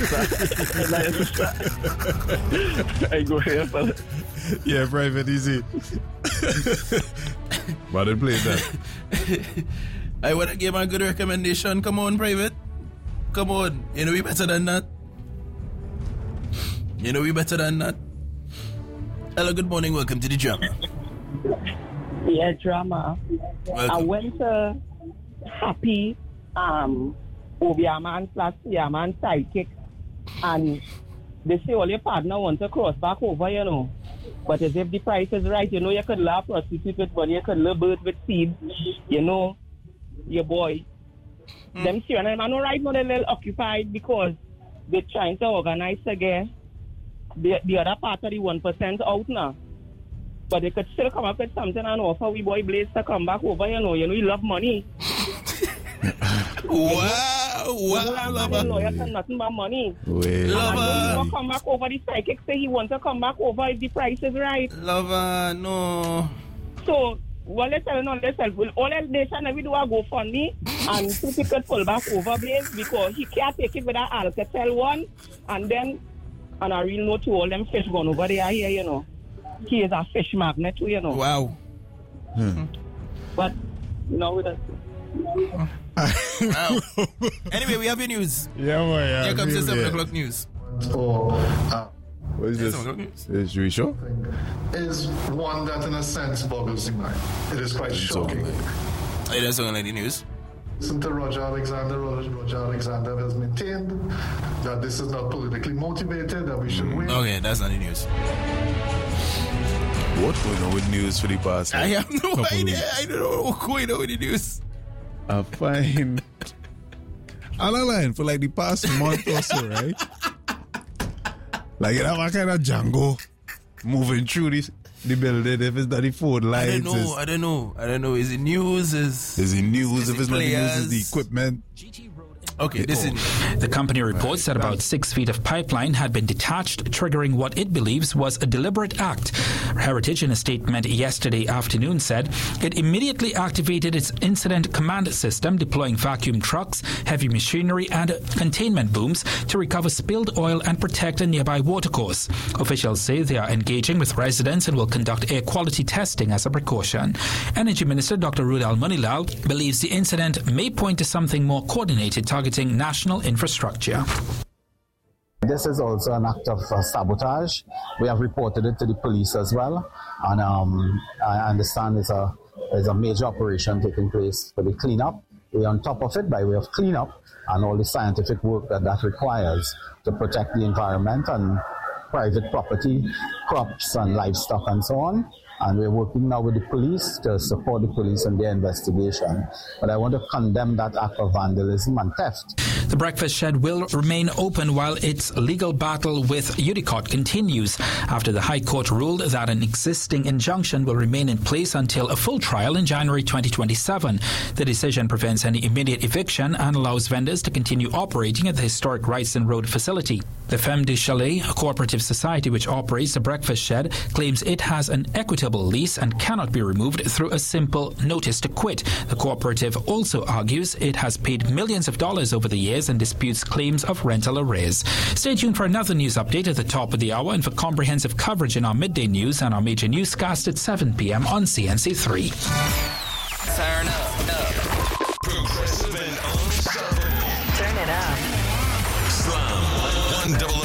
I go here, fella. Yeah, Private, easy. But I played that. I want to give a good recommendation. Come on, Private. Come on. You know we better than that. Hello, good morning. Welcome to the drama. Yeah, drama. Welcome. I went to Happy, Obiaman plus Yaman sidekick, and they say all your partner want to cross back over, you know. But as if the price is right, you know, you could love prostitute with money, you could love bird with seed, you know, your boy. Them see, and I'm not right now, they're a little occupied because they're trying to organize again the other part of the 1% out now. But they could still come up with something and offer we boy Blaze to come back over, you know, you love money. Wow, lover. Lawyers and nothing but money. Lover. Come back over. The psychic say he wants to come back over if the price is right. Lover, no. So, well, let's tell you, all else they shall never do a GoFundMe and people could pull back over Blaze because he can't take it with that Alcatel one. And then, and I really know to all them fish gone over there here, you know. He is a fish magnet too, you know. Wow. But, you know, with us. Wow. Anyway, we have your news. Yeah, man. Yeah, Here comes the 7 o'clock news. What is this? 7 o'clock news. Is you sure? Is one that in a sense boggles the mind. It is quite shocking. It doesn't sound like the news. Listen to Roger Alexander. Roger Alexander has maintained that this is not politically motivated, that we should win. Okay, that's not the news. What's going on with news for the past? I have no couple idea. weeks? I don't know what's going on with the news. I find on the line for like the past month or so, right? Like you have a kind of Django moving through the building. If it's not the phone lines, I don't know. Is it news? Is it news? If it's not the news, is the equipment. Okay, this is The company reports that about 6 feet of pipeline had been detached, triggering what it believes was a deliberate act. Heritage, in a statement yesterday afternoon, said it immediately activated its incident command system, deploying vacuum trucks, heavy machinery, and containment booms to recover spilled oil and protect a nearby watercourse. Officials say they are engaging with residents and will conduct air quality testing as a precaution. Energy Minister Dr. Rudal Manilal believes the incident may point to something more coordinated targeting national infrastructure. This is also an act of sabotage. We have reported it to the police as well, and I understand it's a major operation taking place for the cleanup. We're on top of it by way of cleanup and all the scientific work that requires to protect the environment and private property, crops and livestock and so on. And we're working now with the police to support the police in their investigation. But I want to condemn that act of vandalism and theft. The breakfast shed will remain open while its legal battle with Udicot continues after the High Court ruled that an existing injunction will remain in place until a full trial in January 2027. The decision prevents any immediate eviction and allows vendors to continue operating at the historic Wrightson Road facility. The Femme du Chalet, a cooperative society which operates the breakfast shed, claims it has an equitable lease and cannot be removed through a simple notice to quit. The cooperative also argues it has paid millions of dollars over the years and disputes claims of rental arrears. Stay tuned for another news update at the top of the hour and for comprehensive coverage in our midday news and our major newscast at 7 p.m. on CNC3. Turn up. Progressive and unstoppable. Turn it up. Slum 100.